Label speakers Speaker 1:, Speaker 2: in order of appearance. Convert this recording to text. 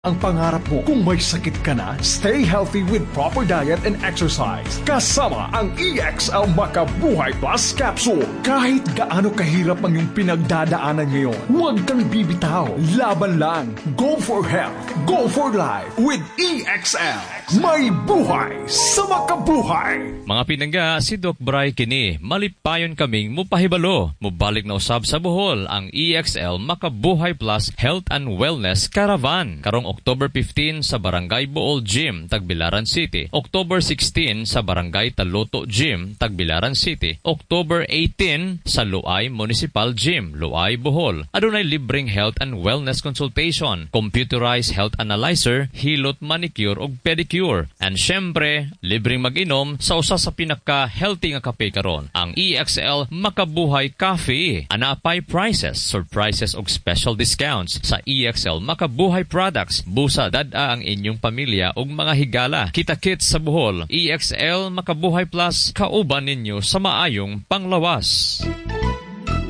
Speaker 1: Ang pangarap mo kung may sakit ka na, stay healthy with proper diet and exercise. Kasama ang EXL Makabuhay Plus Capsule. Kahit gaano kahirap ang iyong pinagdadaanan ngayon, huwag kang bibitaw. Laban lang. Go for health. Go for life with EXL. May buhay sa makabuhay.
Speaker 2: Mga pinangga, si Doc Bray kini, malipayon kaming mupahibalo. Mubalik na usab sa Bohol ang EXL Makabuhay Plus Health and Wellness Caravan. Karong October 15 sa Barangay Bool Gym, Tagbilaran City. October 16 sa Barangay Taloto Gym, Tagbilaran City. October 18 sa Luay Municipal Gym, Luay, Bohol. Adunay libreng health and wellness consultation, computerized health analyzer, hilot manicure ug pedicure. And syempre, libreng mag-inom sa usa sa pinaka-healthy nga kape karon, ang EXL Makabuhay Coffee. Anapay prices, surprises ug special discounts sa EXL Makabuhay products. Busa dad-a ang inyong pamilya ug mga higala. Kita-kits sa Bohol, EXL Makabuhay Plus, kauban ninyo sa maayong panglawas.